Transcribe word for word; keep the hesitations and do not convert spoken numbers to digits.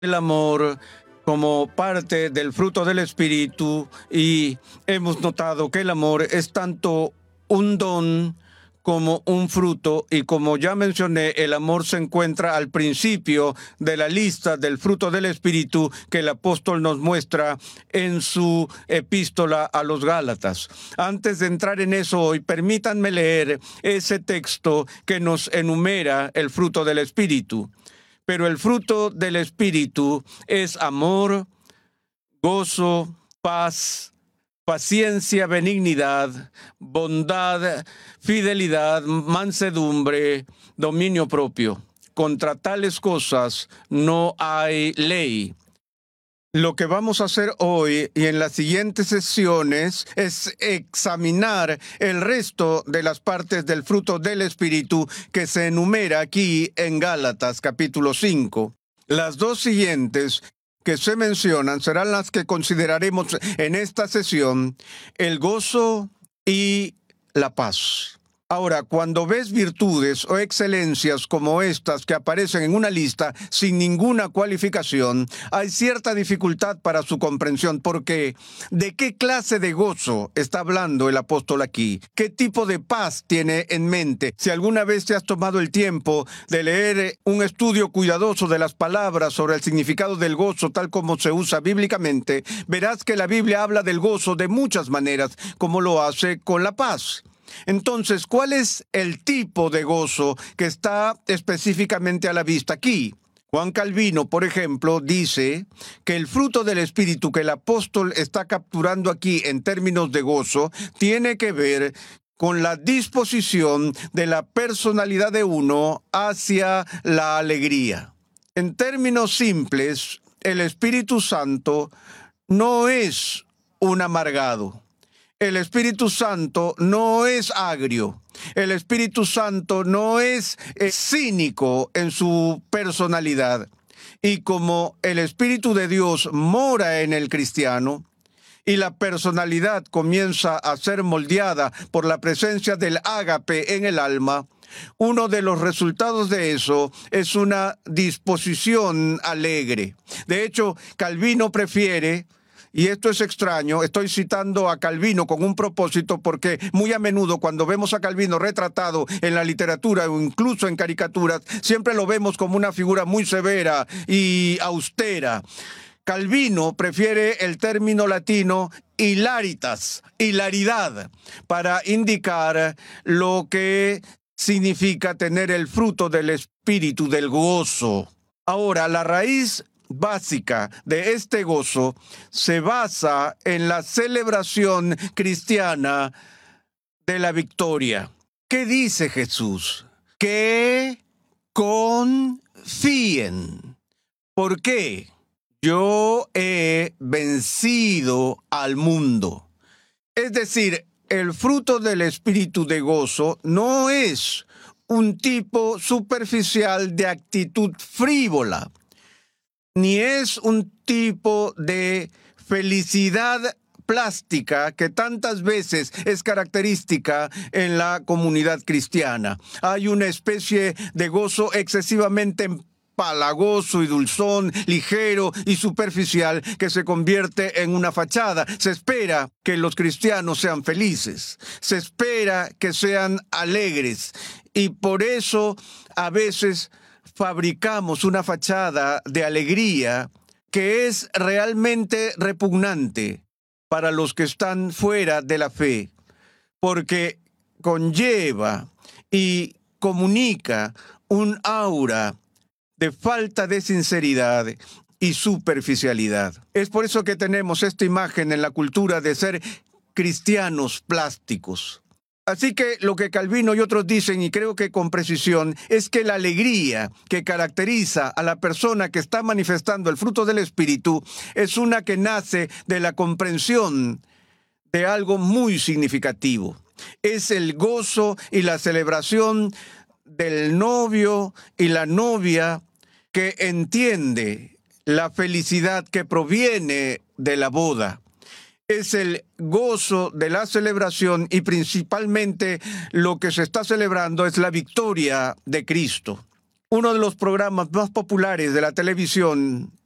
el amor como parte del fruto del Espíritu, y hemos notado que el amor es tanto un don como un fruto, y como ya mencioné, el amor se encuentra al principio de la lista del fruto del Espíritu que el apóstol nos muestra en su epístola a los Gálatas. Antes de entrar en eso hoy, permítanme leer ese texto que nos enumera el fruto del Espíritu. Pero el fruto del Espíritu es amor, gozo, paz, paciencia, benignidad, bondad, fidelidad, mansedumbre, dominio propio. Contra tales cosas no hay ley. Lo que vamos a hacer hoy y en las siguientes sesiones es examinar el resto de las partes del fruto del Espíritu que se enumera aquí en Gálatas capítulo cinco. Las dos siguientes que se mencionan serán las que consideraremos en esta sesión: el gozo y la paz. Ahora, cuando ves virtudes o excelencias como estas que aparecen en una lista sin ninguna cualificación, hay cierta dificultad para su comprensión, porque ¿de qué clase de gozo está hablando el apóstol aquí? ¿Qué tipo de paz tiene en mente? Si alguna vez te has tomado el tiempo de leer un estudio cuidadoso de las palabras sobre el significado del gozo tal como se usa bíblicamente, verás que la Biblia habla del gozo de muchas maneras, como lo hace con la paz. Entonces, ¿cuál es el tipo de gozo que está específicamente a la vista aquí? Juan Calvino, por ejemplo, dice que el fruto del Espíritu que el apóstol está capturando aquí en términos de gozo tiene que ver con la disposición de la personalidad de uno hacia la alegría. En términos simples, el Espíritu Santo no es un amargado. El Espíritu Santo no es agrio. El Espíritu Santo no es eh, cínico en su personalidad. Y como el Espíritu de Dios mora en el cristiano y la personalidad comienza a ser moldeada por la presencia del ágape en el alma, uno de los resultados de eso es una disposición alegre. De hecho, Calvino prefiere... Y esto es extraño, estoy citando a Calvino con un propósito, porque muy a menudo cuando vemos a Calvino retratado en la literatura o incluso en caricaturas, siempre lo vemos como una figura muy severa y austera. Calvino prefiere el término latino hilaritas, hilaridad, para indicar lo que significa tener el fruto del espíritu, del gozo. Ahora, la raíz básica de este gozo se basa en la celebración cristiana de la victoria. ¿Qué dice Jesús? Que confíen. ¿Por qué? Yo he vencido al mundo. Es decir, el fruto del espíritu de gozo no es un tipo superficial de actitud frívola, ni es un tipo de felicidad plástica que tantas veces es característica en la comunidad cristiana. Hay una especie de gozo excesivamente empalagoso y dulzón, ligero y superficial, que se convierte en una fachada. Se espera que los cristianos sean felices, se espera que sean alegres, y por eso a veces fabricamos una fachada de alegría que es realmente repugnante para los que están fuera de la fe, porque conlleva y comunica un aura de falta de sinceridad y superficialidad. Es por eso que tenemos esta imagen en la cultura de ser cristianos plásticos. Así que lo que Calvino y otros dicen, y creo que con precisión, es que la alegría que caracteriza a la persona que está manifestando el fruto del Espíritu es una que nace de la comprensión de algo muy significativo. Es el gozo y la celebración del novio y la novia que entiende la felicidad que proviene de la boda. Es el gozo de la celebración, y principalmente lo que se está celebrando es la victoria de Cristo. Uno de los programas más populares de la televisión